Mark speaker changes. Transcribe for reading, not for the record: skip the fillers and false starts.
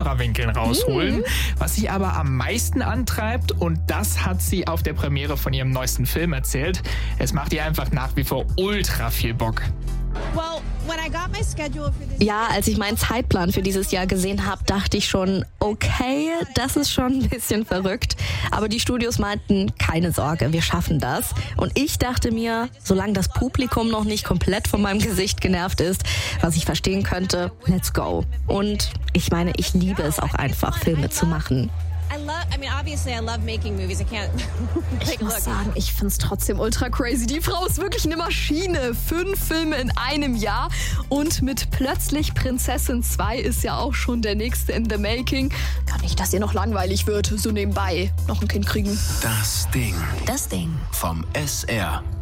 Speaker 1: Kamerawinkeln rausholen. Was sie aber am meisten antreibt, und das hat sie auf der Premiere von ihrem neuesten Film erzählt, es macht ihr einfach nach wie vor ultra viel Bock.
Speaker 2: Ja, als ich meinen Zeitplan für dieses Jahr gesehen habe, dachte ich schon, okay, das ist schon ein bisschen verrückt. Aber die Studios meinten, keine Sorge, wir schaffen das. Und ich dachte mir, solange das Publikum noch nicht komplett von meinem Gesicht genervt ist, was ich verstehen könnte, let's go. Und ich meine, ich liebe es auch einfach, Filme zu machen.
Speaker 3: Ich muss sagen, ich find's trotzdem ultra crazy. Die Frau ist wirklich eine Maschine. 5 Filme in einem Jahr. Und mit Plötzlich Prinzessin 2 ist ja auch schon der nächste in the making. Kann nicht, dass ihr noch langweilig wird. So nebenbei noch ein Kind kriegen.
Speaker 4: Das Ding. Vom SR.